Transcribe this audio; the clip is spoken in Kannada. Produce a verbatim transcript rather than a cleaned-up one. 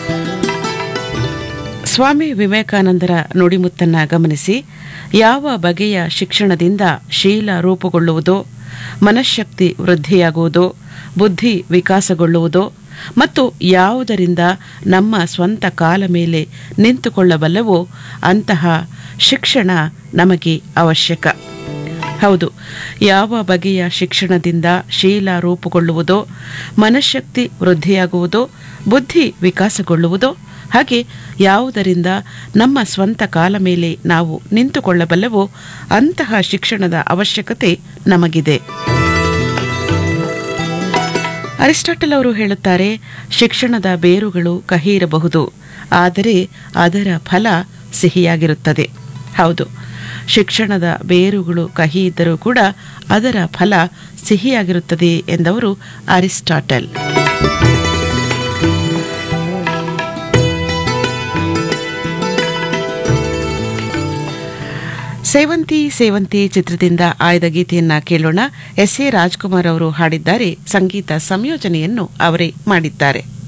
ಸ್ವಾಮಿ ವಿವೇಕಾನಂದರ ನುಡಿಮುತ್ತನ್ನ ಗಮನಿಸಿ, ಯಾವ ಬಗೆಯ ಶಿಕ್ಷಣದಿಂದ ಶೀಲ ರೂಪುಗೊಳ್ಳುವುದೋ, ಮನಃಶಕ್ತಿ ವೃದ್ಧಿಯಾಗುವುದೋ, ಬುದ್ಧಿ ವಿಕಾಸಗೊಳ್ಳುವುದೋ ಮತ್ತು ಯಾವುದರಿಂದ ನಮ್ಮ ಸ್ವಂತ ಕಾಲ ಮೇಲೆ ನಿಂತುಕೊಳ್ಳಬಲ್ಲವೋ ಅಂತಹ ಶಿಕ್ಷಣ ನಮಗೆ ಅವಶ್ಯಕ. ಹೌದು, ಯಾವ ಬಗೆಯ ಶಿಕ್ಷಣದಿಂದ ಶೀಲ ರೂಪುಗೊಳ್ಳುವುದೋ, ಮನಃಶಕ್ತಿ ವೃದ್ಧಿಯಾಗುವುದೋ, ಬುದ್ಧಿ ವಿಕಾಸಗೊಳ್ಳುವುದೋ, ಹಾಗೆ ಯಾವುದರಿಂದ ನಮ್ಮ ಸ್ವಂತ ಕಾಲ ಮೇಲೆ ನಾವು ನಿಂತುಕೊಳ್ಳಬಲ್ಲವೋ ಅಂತಹ ಶಿಕ್ಷಣದ ಅವಶ್ಯಕತೆ ನಮಗಿದೆ. ಅರಿಸ್ಟಾಟಲ್ ಅವರು ಹೇಳುತ್ತಾರೆ, ಶಿಕ್ಷಣದ ಬೇರುಗಳು ಕಹಿ ಇರಬಹುದು, ಆದರೆ ಅದರ ಫಲ ಸಿಹಿಯಾಗಿರುತ್ತದೆ. ಹೌದು, ಶಿಕ್ಷಣದ ಬೇರುಗಳು ಕಹಿ ಇದ್ದರೂ ಕೂಡ ಅದರ ಫಲ ಸಿಹಿಯಾಗಿರುತ್ತದೆ ಎಂದವರು ಅರಿಸ್ಟಾಟಲ್. ಸೇವಂತಿ ಸೇವಂತಿ ಚಿತ್ರದಿಂದ ಆಯ್ದ ಗೀತೆಯನ್ನ ಕೇಳೋಣ. ಎಸ್ ಎ ರಾಜ್ಕುಮಾರ್ ಅವರು ಹಾಡಿದ್ದಾರೆ, ಸಂಗೀತ ಸಂಯೋಜನೆಯನ್ನು ಅವರೇ ಮಾಡಿದ್ದಾರೆ.